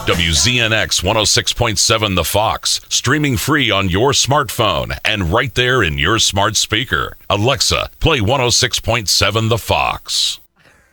WZNX 106.7 The Fox, streaming free on your smartphone and right there in your smart speaker. Alexa, play 106.7 The Fox.